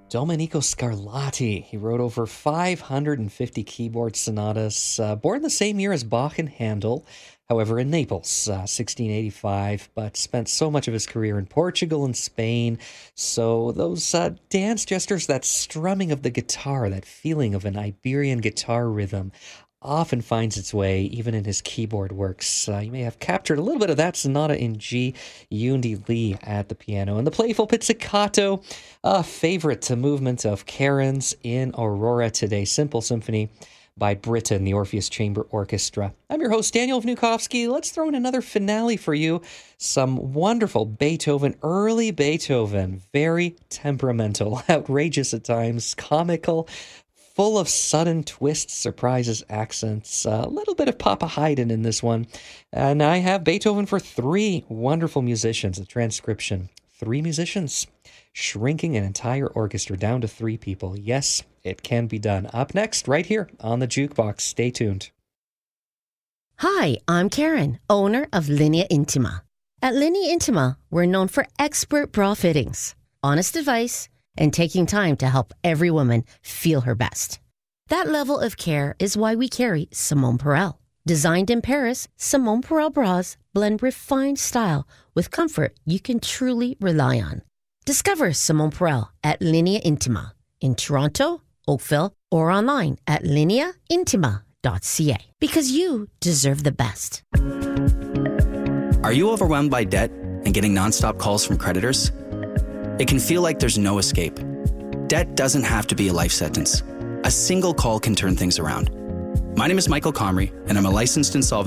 Domenico Scarlatti. He wrote over 550 keyboard sonatas, born the same year as Bach and Handel, however, in Naples, 1685, but spent so much of his career in Portugal and Spain. So those dance gestures, that strumming of the guitar, that feeling of an Iberian guitar rhythm, often finds its way even in his keyboard works. You may have captured a little bit of that sonata in G, Yundi Lee at the piano. And the playful pizzicato, a favorite movement of Karen's in Aurora today, Simple Symphony by Britten, the Orpheus Chamber Orchestra. I'm your host, Daniel Vnukovsky. Let's throw in another finale for you. Some wonderful Beethoven, early Beethoven, very temperamental, outrageous at times, comical, full of sudden twists, surprises, accents, a little bit of Papa Haydn in this one. And I have Beethoven for three wonderful musicians, a transcription. Three musicians, shrinking an entire orchestra down to three people. Yes, it can be done. Up next, right here on the Jukebox. Stay tuned. Hi, I'm Karen, owner of Linea Intima. At Linea Intima, we're known for expert bra fittings, honest advice, and taking time to help every woman feel her best. That level of care is why we carry Simone Perel. Designed in Paris, Simone Perel bras blend refined style with comfort you can truly rely on. Discover Simone Perel at Linea Intima in Toronto, Oakville, or online at lineaintima.ca, because you deserve the best. Are you overwhelmed by debt and getting nonstop calls from creditors? It can feel like there's no escape. Debt doesn't have to be a life sentence. A single call can turn things around. My name is Michael Comrie, and I'm a licensed insolvent